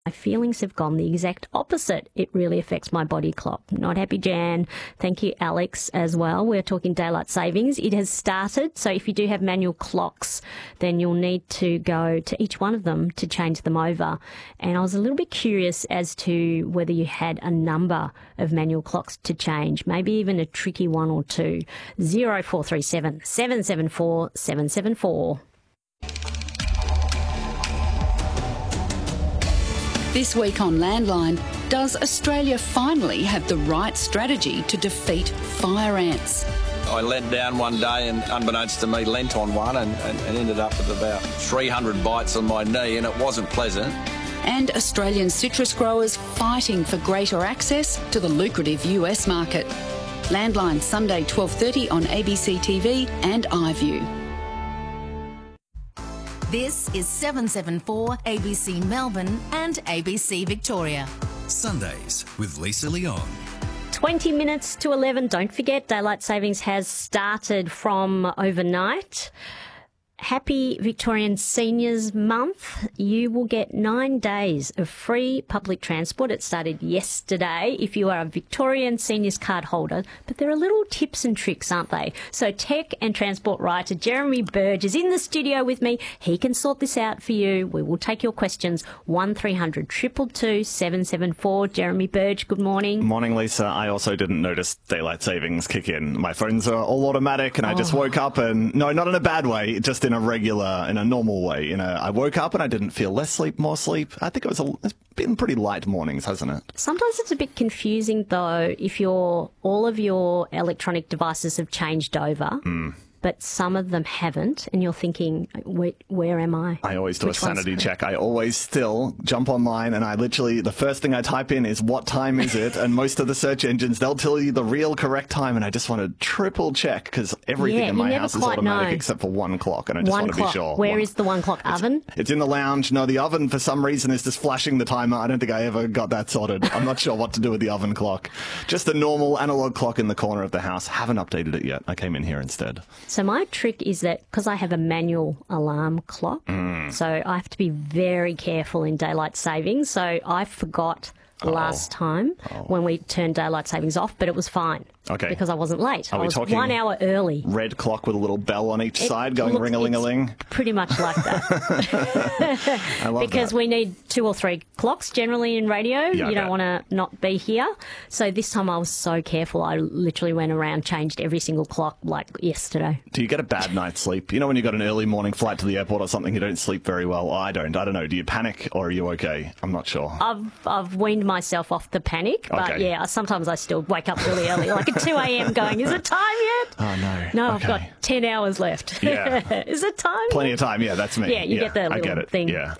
My feelings have gone the exact opposite. It really affects my body clock. Not happy, Jan. Thank you, Alex, as well. We're talking daylight savings. It has started. So if you do have manual clocks, then you'll need to go to each one of them to change them over. And I was a little bit curious as to whether you had a number of manual clocks to change, maybe even a tricky one or two. 0437 774 774. This week on Landline, does Australia finally have the right strategy to defeat fire ants? I leant down one day and, unbeknownst to me, leant on one and ended up with about 300 bites on my knee, and it wasn't pleasant. And Australian citrus growers fighting for greater access to the lucrative US market. Landline, Sunday 12:30 on ABC TV and iView. This is 774 ABC Melbourne and ABC Victoria. Sundays with Lisa Leong. 20 minutes to 11. Don't forget, daylight savings has started from overnight. Happy Victorian Seniors Month. You will get 9 days of free public transport. It started yesterday if you are a Victorian Seniors card holder. But there are little tips and tricks, aren't they? So tech and transport writer Jeremy Burge is in the studio with me. He can sort this out for you. We will take your questions. 1300 222 774. Jeremy Burge, good morning. Morning, Lisa. I also didn't notice daylight savings kick in. My phones are all automatic and I just woke up and, no, not in a bad way, just in a normal way. I woke up and I didn't feel less sleep, more sleep. I think it's been pretty light mornings, hasn't it? Sometimes it's a bit confusing, though, if all of your electronic devices have changed over. But some of them haven't, and you're thinking, where am I? I always do a sanity check. I always still jump online, and the first thing I type in is, what time is it? And most of the search engines, they'll tell you the real correct time, and I just want to triple check, because everything in my house is automatic except for 1 o'clock, and I just want to be sure. Where is the 1 o'clock oven? It's in the lounge. No, the oven, for some reason, is just flashing the timer. I don't think I ever got that sorted. I'm not sure what to do with the oven clock. Just a normal analog clock in the corner of the house. Haven't updated it yet. I came in here instead. So my trick is that because I have a manual alarm clock, so I have to be very careful in daylight savings. So I forgot last time when we turned daylight savings off, but it was fine. Okay. Because I wasn't late. I was 1 hour early. Red clock with a little bell on each side going ring-a-ling-a-ling? Pretty much like that. I love because that. we need 2 or 3 clocks generally in radio. Yeah, you don't want to not be here. So this time I was so careful. I literally went around, changed every single clock like yesterday. Do you get a bad night's sleep? When you got an early morning flight to the airport or something, you don't sleep very well. I don't know. Do you panic or are you okay? I'm not sure. I've weaned myself off the panic. But yeah, sometimes I still wake up really early, like at 2 a.m. going, is it time yet? Oh, no. No, I've got 10 hours left. Yeah. Is it time? Plenty of time. Yeah, that's me. Yeah, you get the little thing. Yeah.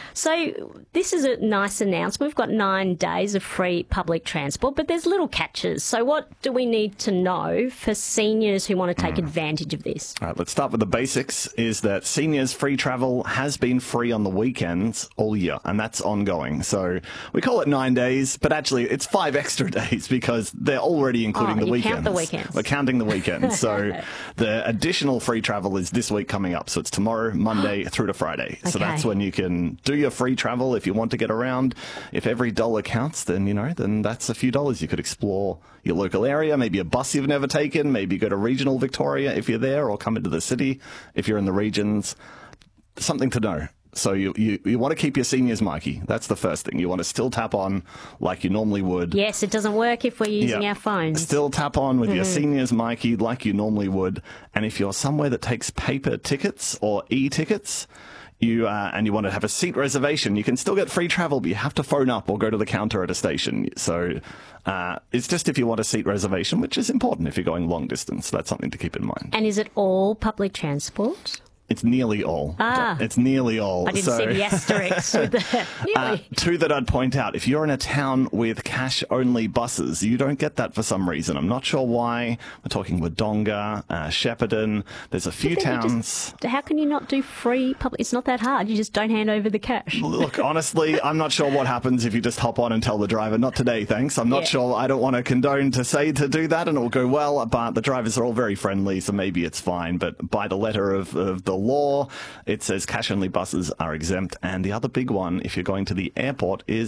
So this is a nice announcement. We've got 9 days of free public transport, but there's little catches. So what do we need to know for seniors who want to take advantage of this? All right, let's start with the basics, is that seniors free travel has been free on the weekends all year, and that's ongoing. So we call it 9 days, but actually it's 5 extra days because they're already including the weekends. Count the weekends. We're counting the weekends. So the additional free travel is this week coming up. So it's tomorrow, Monday through to Friday. So that's when you can do your free travel if you want to get around. If every dollar counts, then then that's a few dollars. You could explore your local area, maybe a bus you've never taken, maybe go to regional Victoria if you're there, or come into the city if you're in the regions. Something to know. So you want to keep your seniors Mikey. That's the first thing. You want to still tap on like you normally would. Yes, it doesn't work if we're using our phones. Still tap on with your seniors Mikey like you normally would. And if you're somewhere that takes paper tickets or e-tickets, and you want to have a seat reservation, you can still get free travel, but you have to phone up or go to the counter at a station. So it's just if you want a seat reservation, which is important if you're going long distance. That's something to keep in mind. And is it all public transport? It's nearly all. It's nearly all. I didn't see the asterisks with the nearly. 2 that I'd point out. If you're in a town with cash-only buses, you don't get that for some reason. I'm not sure why. We're talking Wodonga, Shepparton. There's a few towns. How can you not do free public? It's not that hard. You just don't hand over the cash. Look, honestly, I'm not sure what happens if you just hop on and tell the driver, not today, thanks. I'm not sure. I don't want to condone to do that and it will go well, but the drivers are all very friendly, so maybe it's fine. But by the letter of the law. It says cash-only buses are exempt. And the other big one, if you're going to the airport, is